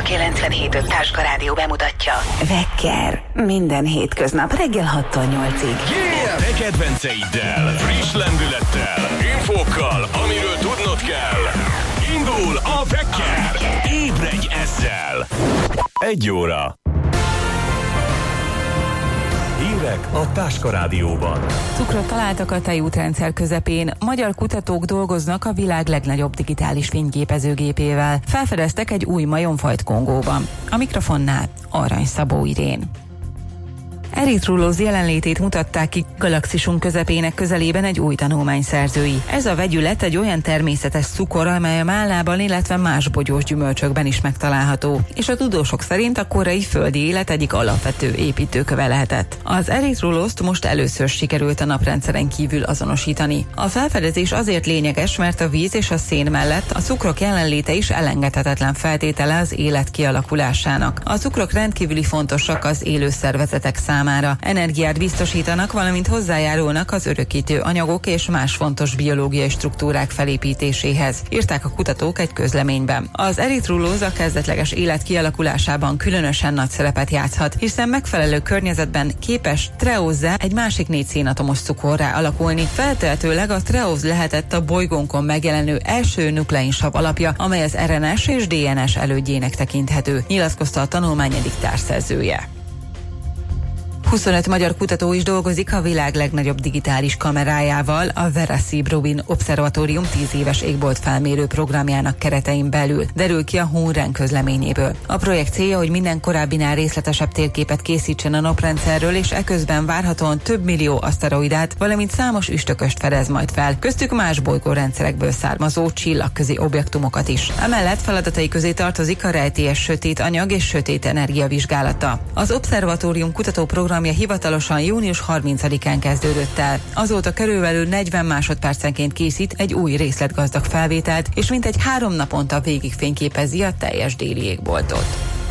97.5 Táska Rádió bemutatja. Vekker. Minden hétköznap reggel 6-tól 8-ig. Yeah! Te kedvenceiddel, friss lendülettel, infókkal, amiről tudnod kell. Indul a Vekker! Ébredj ezzel! 1 óra. Hírek a Táska Rádióban. Cukrot találtak a tejútrendszer közepén. Magyar kutatók dolgoznak a világ legnagyobb digitális fényképezőgépével. Felfedeztek egy új majomfajt Kongóban. A mikrofonnál Arany Szabó Irén. Eritrulóz jelenlétét mutatták ki galaxisunk közepének közelében egy új tanulmány szerzői. Ez a vegyület egy olyan természetes cukor, amely a málnában, illetve más bogyós gyümölcsökben is megtalálható, és a tudósok szerint a korai földi élet egyik alapvető építőköve lehetett. Az eritrulózt most először sikerült a naprendszeren kívül azonosítani. A felfedezés azért lényeges, mert a víz és a szén mellett a cukrok jelenléte is elengedhetetlen feltétele az élet kialakulásának. A cukrok rendkívüli fontosak az élő szervezetek számára. Energiát biztosítanak, valamint hozzájárulnak az örökítő anyagok és más fontos biológiai struktúrák felépítéséhez, írták a kutatók egy közleményben. Az eritrulóz a kezdetleges élet kialakulásában különösen nagy szerepet játszhat, hiszen megfelelő környezetben képes treózzá, egy másik 4 szénatomos cukorrá alakulni. Feltehetőleg a treóz lehetett a bolygónkon megjelenő első nukleinsav alapja, amely az RNS és DNS elődjének tekinthető, nyilatkozta a tanulmány egyik társszerzője. 25 magyar kutató is dolgozik a világ legnagyobb digitális kamerájával, a Verasib Rubin Obszervatórium 10 éves égbolt felmérő programjának keretein belül, derül ki a Hunren közleményéből. A projekt célja, hogy minden korábbinál részletesebb térképet készítsen a naprendszerről, és eközben várhatóan több millió aszteroidát, valamint számos üstököst fedez majd fel, köztük más bolygórendszerekből származó csillagközi objektumokat is. Emellett feladatai közé tartozik a rejtélyes sötét anyag és sötét energia vizsgálata. Az Obszervatórium kutatóprogramja hivatalosan június 30-án kezdődött el. Azóta körülbelül 40 másodpercenként készít egy új részletgazdag felvételt, és mintegy 3 naponta végigfényképezi a teljes déli égboltot.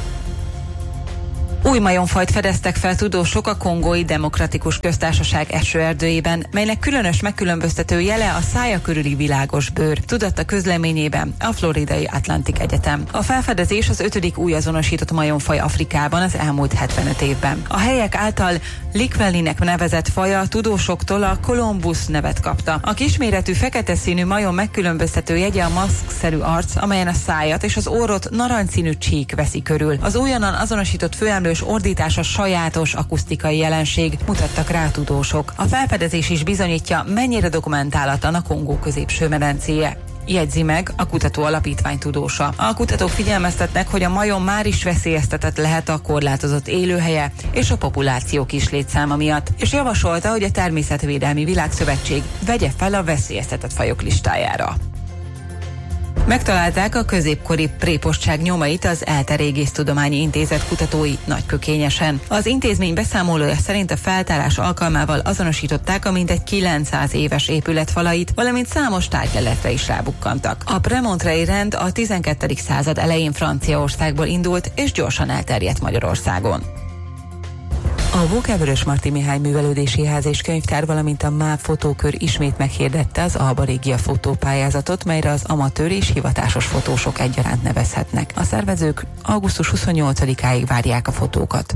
Új majomfajt fedeztek fel tudósok a Kongói Demokratikus Köztársaság esőerdőjében, melynek különös megkülönböztető jele a szája körüli világos bőr, tudatta közleményében a Floridai Atlantic Egyetem. A felfedezés az 5. új azonosított majomfaj Afrikában az elmúlt 75 évben. A helyek által Likwelinek nevezett faja a tudósoktól a Columbus nevet kapta. A kisméretű fekete színű majom megkülönböztető jegye a maszkszerű arc, amelyen a szájat és az orrot narancsszínű csík veszi körül. Az újonnan azonosított főemlős ordítás a sajátos akusztikai jelenség, mutattak rá tudósok. A felfedezés is bizonyítja, mennyire dokumentálatlan a Kongó középső medencéje, jegyzi meg a kutató alapítvány tudósa. A kutatók figyelmeztetnek, hogy a majom már is veszélyeztetett lehet a korlátozott élőhelye és a populáció kis létszáma miatt, és javasolta, hogy a Természetvédelmi Világszövetség vegye fel a veszélyeztetett fajok listájára. Megtalálták a középkori prépostság nyomait az ELTE Régésztudományi Intézet kutatói Nagykökényesen. Az intézmény beszámolója szerint a feltárás alkalmával azonosították a mintegy 900 éves épület falait, valamint számos tárgyleletre is rábukkantak. A premontrei rend a 12. század elején Franciaországból indult és gyorsan elterjedt Magyarországon. A Vókevörös Marti Mihály Művelődési Ház és Könyvtár, valamint a MÁV Fotókör ismét meghirdette az Alba Regia fotópályázatot, melyre az amatőr és hivatásos fotósok egyaránt nevezhetnek. A szervezők augusztus 28-áig várják a fotókat.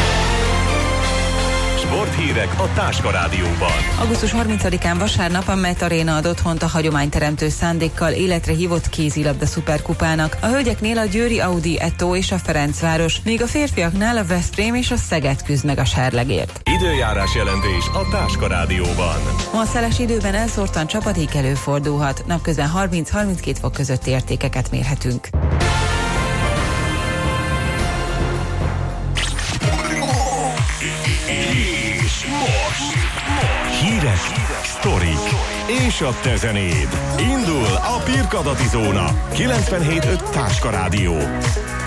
Sporthírek a Táska Rádióban. Augusztus 30-án vasárnap a Met Arena ad otthont a hagyományteremtő szándékkal életre hívott kézilabda szuperkupának. A hölgyeknél a győri Audi Eto és a Ferencváros, míg a férfiaknál a Veszprém és a Szeged küzd meg a serlegért. Időjárás jelentés a Táska Rádióban. Ma a szeles időben elszórtan csapadék előfordulhat. Napközben 30-32 fok közötti értékeket mérhetünk. Hírek, sztorik és a te zenéd. Indul a Pirkadati Zóna. 97.5 Táska Rádió.